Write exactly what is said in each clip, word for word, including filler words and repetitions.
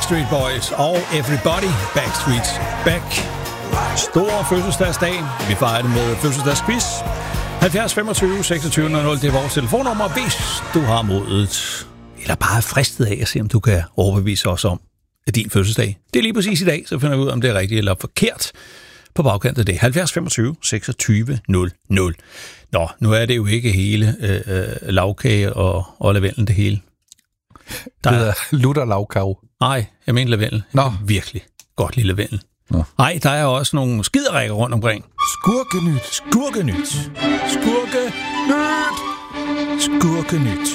Backstreet Boys og Everybody Backstreet's Back. Stor fødselsdagsdag. Vi fejrer det med fødselsdagsquiz. halvfjerds femogtyve seksogtyve nul nul, det er vores telefonnummer, hvis du har modet, eller bare er fristet af at se, om du kan overbevise os om, at din fødselsdag, det er lige præcis i dag, så finder vi ud, om det er rigtigt eller forkert på bagkant af det. halvfjerds femogtyve seksogtyve nul nul. Nå, nu er det jo ikke hele øh, lavkage og, og lavendel det hele. Der det hedder lutter lavkage. Nej, jeg mener lavendel. Nå. Virkelig godt lille lavendel. Nej, der er også nogle skiderækker rundt omkring. Skurkenyt. Skurkenyt. Skurkenyt. Skurkenyt.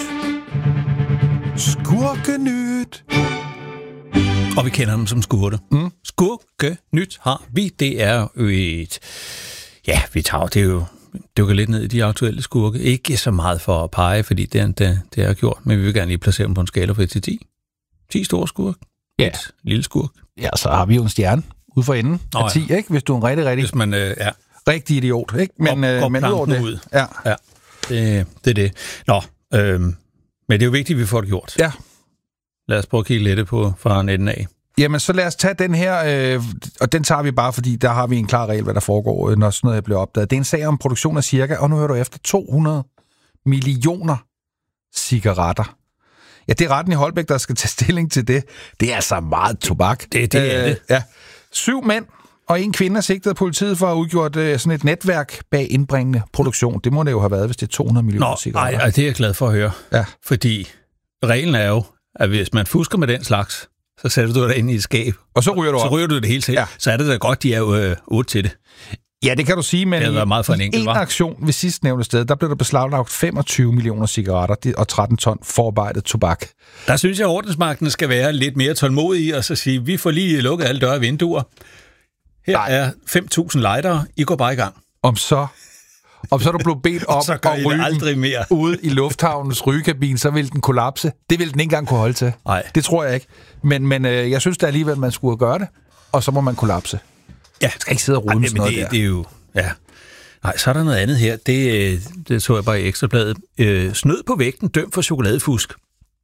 Skurkenyt. Og vi kender dem som skurke. Mm. Skurkenyt har vi. Det er jo et... Ja, vi tager det er jo... dykker lidt ned i de aktuelle skurke. Ikke så meget for at pege, fordi det, det, det er gjort, men vi vil gerne lige placere dem på en skala fra et til ti. ti store skurk. Ja. Et lille skurk. Ja, så har vi jo en stjerne ude for enden af ti, ikke? Hvis du er en rigtig, rigtig, Hvis man, øh, ja. rigtig idiot, ikke? Men, øh, men ud over det. Ud. Ja. ja. Det, det er det. Nå, øh, men det er jo vigtigt, at vi får det gjort. Ja. Lad os prøve at kigge lidt på fra netten af. Jamen, så lad os tage den her, øh, og den tager vi bare, fordi der har vi en klar regel, hvad der foregår, når sådan noget bliver opdaget. Det er en sag om produktion af cirka, og nu hører du efter, to hundrede millioner cigaretter. Ja, det er retten i Holbæk, der skal tage stilling til det. Det er altså meget tobak. Det, det er det. Ja. Syv mænd og en kvinde er sigtet af politiet for at have udgjort øh, sådan et netværk bag indbringende produktion. Det må det jo have været, hvis det er to hundrede millioner cigaretter. Nej, det er jeg glad for at høre. Ja. Fordi reglen er jo, at hvis man fusker med den slags, så sætter du dig ind i et skab. Og så ryger du op. Så ryger du det hele til. Ja. Så er det da godt, de er jo øh, otte til det. Ja, det kan du sige, men det meget for en, i enkelt, en aktion ved sidst nævnte sted, der blev der beslaglagt femogtyve millioner cigaretter og tretten ton forarbejdet tobak. Der synes jeg, at ordensmagten skal være lidt mere tålmodige og så sige, vi får lige lukket alle døre og vinduer. Her Nej. er fem tusind lightere. I går bare i gang. Om så... Om så er du blevet bedt om at ryge aldrig mere. ude i lufthavnens rygekabine, så vil den kollapse. Det vil den ikke engang kunne holde til. Nej. Det tror jeg ikke. Men, men øh, jeg synes da alligevel, man skulle gøre det, og så må man kollapse. Ja. Man skal ikke sidde og rulle med sådan noget det, der. Det er jo... Ja. Nej, så er der noget andet her. Det, det så jeg bare i Ekstrabladet. Øh, snød på vægten, dømt for chokoladefusk.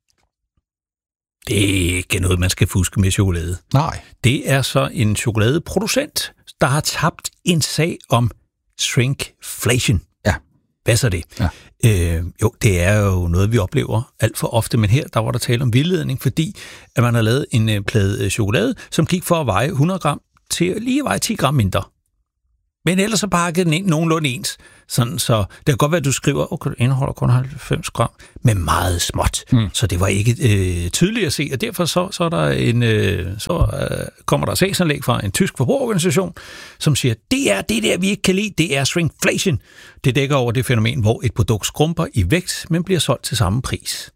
Det er ikke noget, man skal fuske med chokolade. Nej. Det er så en chokoladeproducent, der har tabt en sag om shrinkflation. Ja. Hvad så det? Ja. Øh, jo, det er jo noget, vi oplever alt for ofte, men her der var der tale om vildledning, fordi at man har lavet en øh, plade øh, chokolade, som gik for at veje hundrede gram til lige at veje ti gram mindre. Men ellers så pakket den ind nogenlunde ens. Sådan, så det kan godt være, at du skriver, okay, det indeholder kun halvfems gram, men meget småt. Mm. Så det var ikke øh, tydeligt at se, og derfor så, så, er der en, øh, så øh, kommer der sagsanlæg fra en tysk forbrugerorganisation, som siger, det er det der, vi ikke kan lide, det er shrinkflation. Det dækker over det fænomen, hvor et produkt skrumper i vægt, men bliver solgt til samme pris.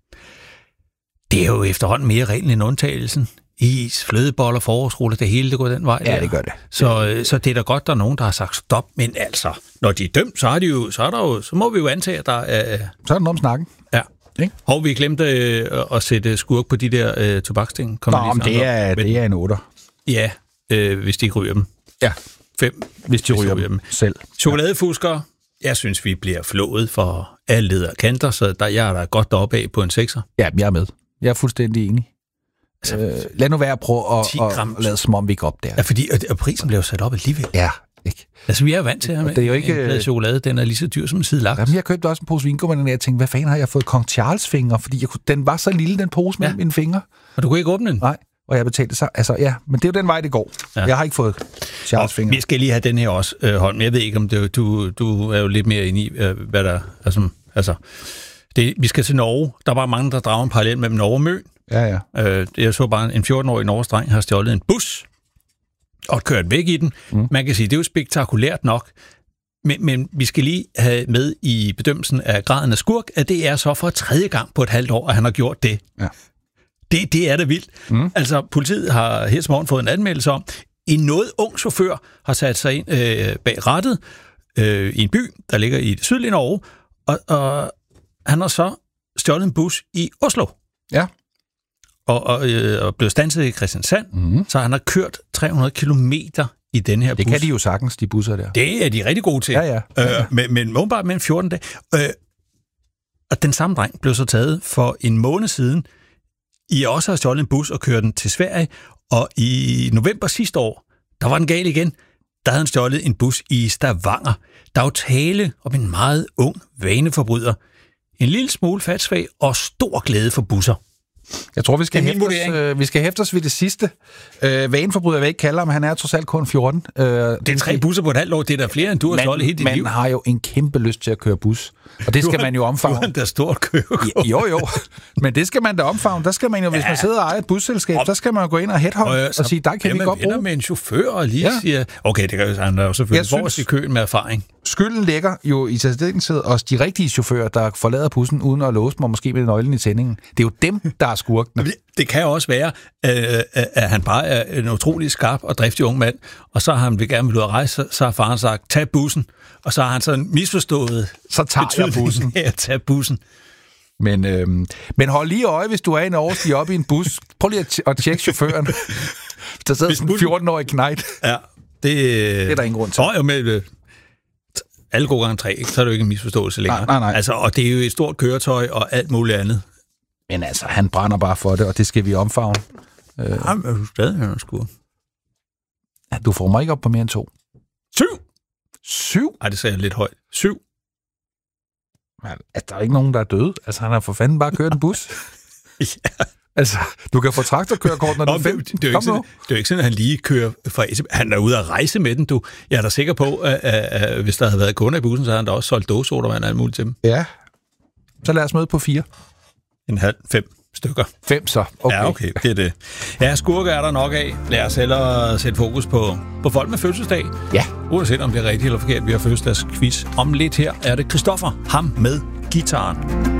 Det er jo efterhånden mere reglen end undtagelsen. Is, flødeboller, forårsruller, det hele, det går den vej. Ja, der. det gør det. Så, så det er da godt, der er nogen, der har sagt stop, men altså, når de er dømt, så, er de jo, så, er der jo, så må vi jo antage, at der er... Så er den om snakken. Ja. Ikke? Og vi glemte øh, at sætte skurk på de der øh, tobaksting. Nå, men det er, det er en otter. Ja, øh, hvis de ikke ryger dem. Ja. Fem, hvis de, hvis ryger, de ryger dem. dem selv. Chokoladefuskere, jeg synes, vi bliver flået for alle leder og kanter, så der, jeg er da godt deroppe af på en sekser. Ja, jeg er med. Jeg er fuldstændig enig. Altså, øh, lad nu være at prøve at, at, at lade som om vi ikke op der. Ja, fordi og, og prisen blev sat op alligevel. Ja, ikke? Altså, vi er vant til at det er jo ikke, en plade chokolade, den er lige så dyr som en side laks. Jamen, jeg købte også en pose vingummi, og jeg tænkte, hvad fanden har jeg fået Kong Charles fingre? Fordi jeg kunne, den var så lille, den pose mellem ja. mine fingre. Og du kunne ikke åbne den? Nej, og jeg betalte så. Altså, ja, men det er jo den vej, det går. Ja. Jeg har ikke fået Charles og fingre. Vi skal lige have den her også, øh, Holm. Jeg ved ikke, om det, du, du er jo lidt mere inde i, øh, hvad der altså, altså det, vi skal til Norge. Der var mange, der drager en parallel mellem Norge og Møn. Ja, ja. Øh, jeg så bare en fjorten-årig norgesdreng har stjålet en bus og kørt væk i den. Mm. Man kan sige, det er jo spektakulært nok, men, men vi skal lige have med i bedømmelsen af graden af skurk, at det er så for tredje gang på et halvt år, at han har gjort det. Ja. Det, det er da vildt. Mm. Altså, politiet har her til morgen fået en anmeldelse om, en noget ung chauffør har sat sig ind øh, bag rattet øh, i en by, der ligger i det sydlige Norge, og, og han har så stjålet en bus i Oslo. Ja. Og, og, øh, og blev standset i Kristiansand, mm. så han har kørt tre hundrede kilometer i den her det bus. Det kan de jo sagtens, de busser der. Det er de rigtig gode til. Ja, ja. ja, ja. Øh, men, men åbenbart med en fjorten dage. Øh, og den samme dreng blev så taget for en måned siden I også har stjålet en bus og kørt den til Sverige, og i november sidste år, der var den gal igen. Der havde han stjålet en bus i Stavanger. Der er jo tale om en meget ung vaneforbryder. En lille smule fatsvag og stor glæde for busser. Jeg tror, vi skal, hæfte os, øh, vi skal hæfte os ved det sidste. Øh, vaneforbryder vil jeg ikke kalde ham, han er trods alt kun fjorten. Øh, det er tre busser på et halvt år, det er der flere, end du har stjålet hele dit liv. Man har jo en kæmpe lyst til at køre bus, og det skal man jo omfavne. Du har da stort kørekort. Jo, jo, men det skal man da omfavne. Der skal man jo, hvis ja. man sidder og ejer et busselskab, der skal man jo gå ind og headhunt og, og sige, der kan vi godt bruge. med en chauffør og lige ja. siger, okay, det kan jo han er jo selvfølgelig forrest i køen med erfaring. Skylden ligger jo i særdeleshed hos de rigtige chauffører, der forlader bussen uden at låse dem, og måske med nøglen i tændingen. Det er jo dem, der er skurkene. Det, det kan jo også være, øh, at han bare er en utrolig skarp og driftig ung mand, og så har han vil gerne vil ud at rejse, så har faren sagt, tag bussen, og så har han sådan misforstået. Så tager jeg bussen. Ja, tag bussen. Men, øh, men hold lige øje, hvis du er i Norge, stiger op i en bus. Prøv lige at, t- at tjekke chaufføren. Der sidder sådan en fjorten-årig knejt. Ja, det, det er der ingen grund til. Jo, med øh, alle gode gange tre, så er det jo ikke en misforståelse længere. Nej, nej, nej. Altså, og det er jo et stort køretøj og alt muligt andet. Men altså, han brænder bare for det, og det skal vi omfavne. Øh, ja, men du stadig har skur. Ja, du får mig ikke op på mere end to. Syv! Syv? Ej, det sagde jeg lidt højt. Syv. Altså, der er ikke nogen, der er døde. Altså, han har for fanden bare kørt en bus. Ja. Altså, du kan få traktorkørekort, når du er femten. Det er jo ikke, sådan, det er jo ikke sådan, at han lige kører fra... Han er ude at rejse med den, du. Jeg er da sikker på, at, at, at hvis der havde været kunder i bussen, så havde han da også solgt dåsodavand og alt muligt til dem. Ja. Så lad os møde på fire. En halv, fem stykker. Fem så, okay. Ja, okay, det er det. Ja, skurke er der nok af. Lad os hellere sætte fokus på, på folk med fødselsdag. Ja. Uanset om det er rigtigt eller forkert, vi har fødselsdagsquiz. Om lidt her er det Christoffer, ham med gitaren.